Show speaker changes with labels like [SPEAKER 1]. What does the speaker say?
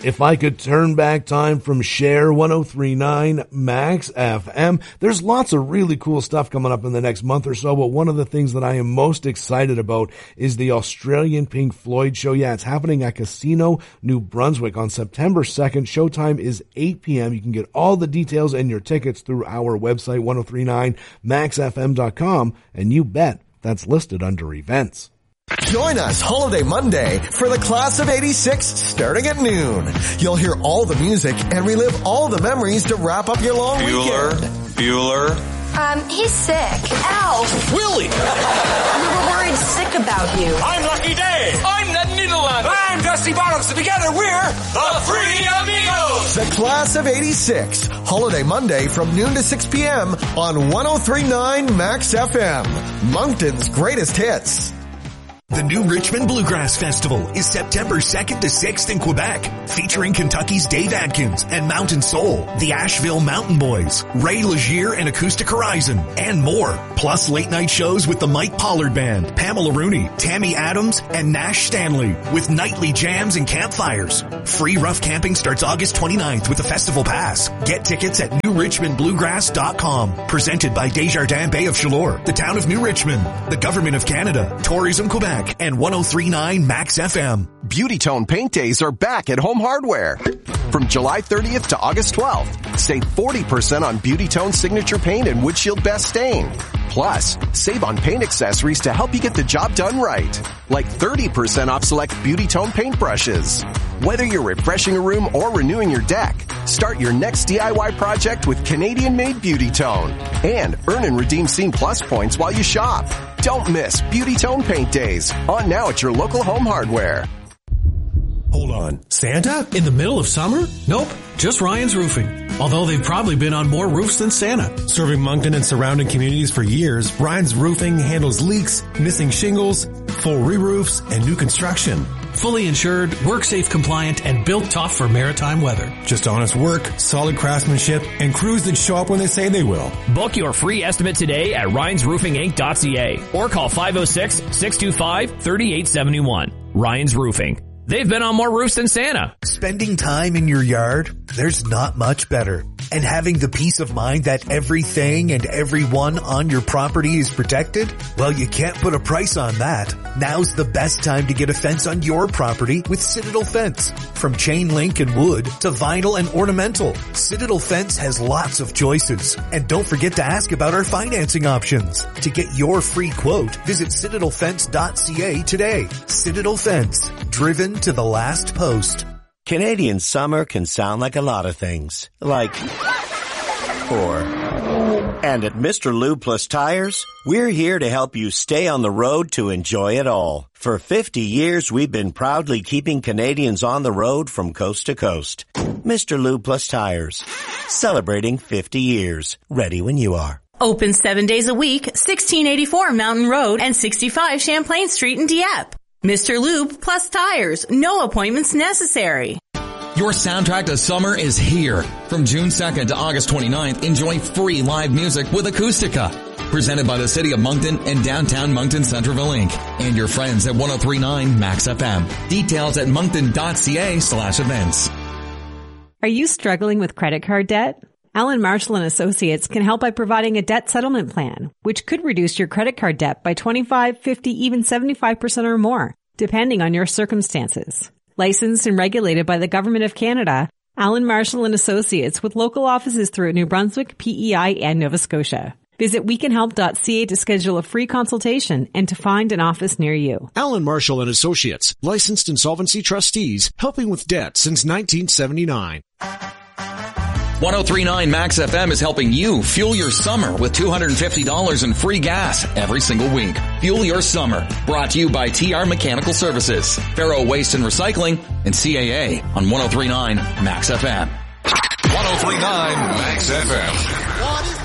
[SPEAKER 1] If I Could Turn Back Time from Cher, 103.9 Max FM. There's lots of really cool stuff coming up in the next month or so, but one of the things that I am most excited about is the Australian Pink Floyd show. Yeah, it's happening at Casino New Brunswick on September 2nd. Showtime is 8 p.m. You can get all the details and your tickets through our website, 1039maxfm.com, and you bet that's listed under events.
[SPEAKER 2] Join us Holiday Monday for the Class of 86 starting at noon. You'll hear all the music and relive all the memories to wrap up your long weekend.
[SPEAKER 3] Bueller?
[SPEAKER 4] He's sick. Ow!
[SPEAKER 3] Willie!
[SPEAKER 4] We were worried sick about you.
[SPEAKER 3] I'm Lucky Dave! I'm Ned Niederland! I'm Dusty Bottoms, and together we're the Three Amigos!
[SPEAKER 2] The Class of 86, Holiday Monday from noon to 6 p.m. on 103.9 Max FM. Moncton's greatest hits.
[SPEAKER 5] The New Richmond Bluegrass Festival is September 2nd to 6th in Quebec, featuring Kentucky's Dave Adkins and Mountain Soul, the Asheville Mountain Boys, Ray Legier and Acoustic Horizon, and more. Plus late night shows with the Mike Pollard Band, Pamela Rooney, Tammy Adams, and Nash Stanley, with nightly jams and campfires. Free rough camping starts August 29th with a festival pass. Get tickets at newrichmondbluegrass.com. Presented by Desjardins Bay of Chaleur, the town of New Richmond, the Government of Canada, Tourism Quebec, and 103.9 Max FM.
[SPEAKER 6] Beauty Tone Paint Days are back at Home Hardware. From July 30th to August 12th, save 40% on Beauty Tone Signature Paint and Windshield Best Stain. Plus, save on paint accessories to help you get the job done right. Like 30% off select Beauty Tone paint brushes. Whether you're refreshing a room or renewing your deck, start your next DIY project with Canadian-made Beauty Tone. And earn and redeem Scene Plus points while you shop. Don't miss Beauty Tone Paint Days. On now at your local Home Hardware.
[SPEAKER 7] Hold on. Santa? In the middle of summer? Nope. Just Ryan's Roofing. Although they've probably been on more roofs than Santa. Serving Moncton and surrounding communities for years, Ryan's Roofing handles leaks, missing shingles, full re-roofs, and new construction. Fully insured, work-safe compliant, and built tough for maritime weather. Just honest work, solid craftsmanship, and crews that show up when they say they will.
[SPEAKER 8] Book your free estimate today at RyansRoofingInc.ca or call 506-625-3871. Ryan's Roofing. They've been on more roofs than Santa.
[SPEAKER 9] Spending time in your yard, there's not much better. And having the peace of mind that everything and everyone on your property is protected? Well, you can't put a price on that. Now's the best time to get a fence on your property with Citadel Fence. From chain link and wood to vinyl and ornamental, Citadel Fence has lots of choices. And don't forget to ask about our financing options. To get your free quote, visit citadelfence.ca today. Citadel Fence, driven to the last post.
[SPEAKER 10] Canadian summer can sound like a lot of things. And at Mr. Lube Plus Tires, we're here to help you stay on the road to enjoy it all. For 50 years, we've been proudly keeping Canadians on the road from coast to coast. Mr. Lube Plus Tires, celebrating 50 years. Ready when you are.
[SPEAKER 11] Open 7 days a week, 1684 Mountain Road and 65 Champlain Street in Dieppe. Mr. Lube Plus Tires. No appointments necessary.
[SPEAKER 12] Your soundtrack to summer is here. From June 2nd to August 29th, enjoy free live music with Acoustica. Presented by the City of Moncton and Downtown Moncton Centreville Inc. And your friends at 103.9 Max FM. Details at moncton.ca/events.
[SPEAKER 13] Are you struggling with credit card debt? Allen Marshall & Associates can help by providing a debt settlement plan, which could reduce your credit card debt by 25, 50, even 75% or more, depending on your circumstances. Licensed and regulated by the Government of Canada, Allen Marshall & Associates with local offices throughout New Brunswick, PEI, and Nova Scotia. Visit wecanhelp.ca to schedule a free consultation and to find an office near you.
[SPEAKER 14] Allen Marshall & Associates, licensed insolvency trustees, helping with debt since 1979.
[SPEAKER 12] 103.9 Max FM is helping you fuel your summer with $250 in free gas every single week. Fuel your summer. Brought to you by TR Mechanical Services, Faro Waste and Recycling, and CAA on 103.9 Max FM.
[SPEAKER 15] 103.9 Max FM.